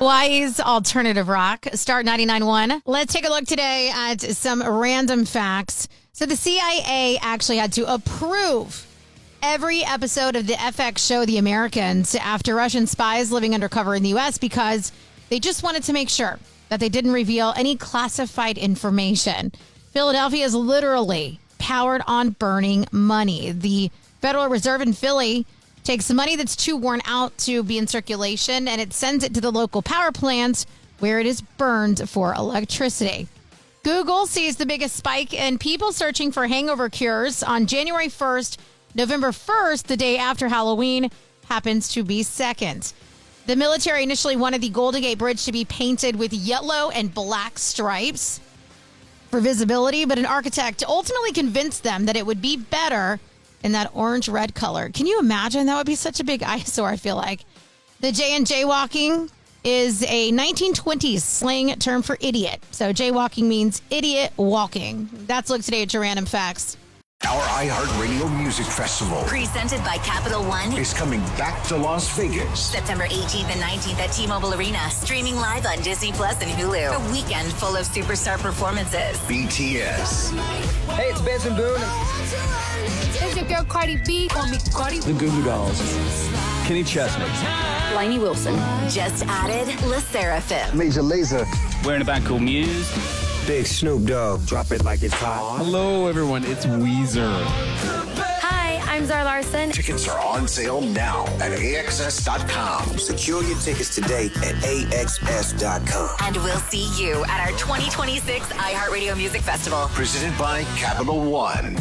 Hawaii's alternative rock, Start 99.1. Let's take a look today at some random facts. So the CIA actually had to approve every episode of the FX show The Americans after Russian spies living undercover in the U.S. because they just wanted to make sure that they didn't reveal any classified information. Philadelphia is literally powered on burning money. The Federal Reserve in Philly takes the money that's too worn out to be in circulation, and it sends it to the local power plants where it is burned for electricity. Google sees the biggest spike in people searching for hangover cures on January 1st. November 1st, the day after Halloween, happens to be second. The military initially wanted the Golden Gate Bridge to be painted with yellow and black stripes for visibility, but an architect ultimately convinced them that it would be better in that orange-red color. Can you imagine? That would be such a big eyesore, I feel like. The J in jaywalking is a 1920s slang term for idiot. So jaywalking means idiot walking. That's a look today at your random facts. Our iHeartRadio Music Festival, presented by Capital One, is coming back to Las Vegas. September 18th and 19th at T-Mobile Arena. Streaming live on Disney Plus and Hulu. A weekend full of superstar performances. BTS. Hey, it's Benson Boone. It's your girl Cardi B. Call me Cardi. The Goo Goo Dolls. Kenny Chesney. Lainey Wilson. Just added Le Seraphim. Major Lazer. We're in a band called Muse. Big Snoop Dogg. Drop it like it's hot. Hello, everyone. It's Weezer. Hi, I'm Zara Larson. Tickets are on sale now at AXS.com. Secure your tickets today at AXS.com. And we'll see you at our 2026 iHeartRadio Music Festival. Presented by Capital One.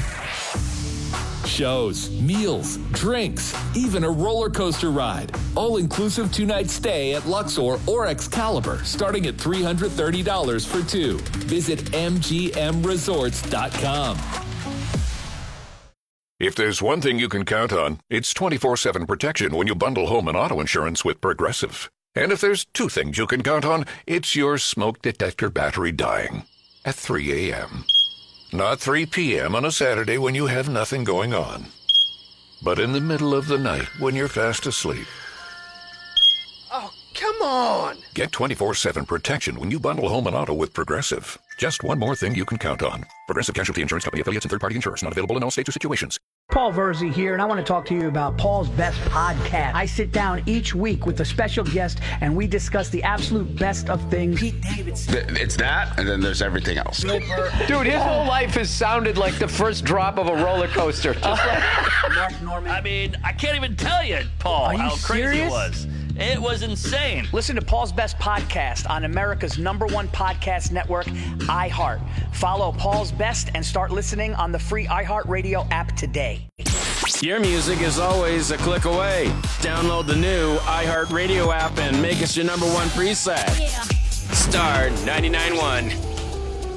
Shows, meals, drinks, even a roller coaster ride. All-inclusive two-night stay at Luxor or Excalibur, starting at $330 for two. Visit MGMResorts.com. If there's one thing you can count on, it's 24/7 protection when you bundle home and auto insurance with Progressive. And if there's two things you can count on, it's your smoke detector battery dying at 3 a.m. Not 3 p.m. on a Saturday when you have nothing going on, but in the middle of the night when you're fast asleep. Oh, come on. Get 24/7 protection when you bundle home and auto with Progressive. Just one more thing you can count on. Progressive Casualty Insurance Company affiliates and third-party insurers. Not available in all states or situations. Paul Verzi here, and I want to talk to you about Paul's Best Podcast. I sit down each week with a special guest, and we discuss the absolute best of things. Pete Davidson. It's that, and then there's everything else. Dude, his whole life has sounded like the first drop of a roller coaster. Just like Mark Norman. I mean, I can't even tell you, Paul, Are you how crazy serious? it was. It was insane. Listen to Paul's Best Podcast on America's #1 podcast network, iHeart. Follow Paul's Best and start listening on the free iHeartRadio app today. Your music is always a click away. Download the new iHeartRadio app and make us your #1 preset. Yeah. Start 99.1.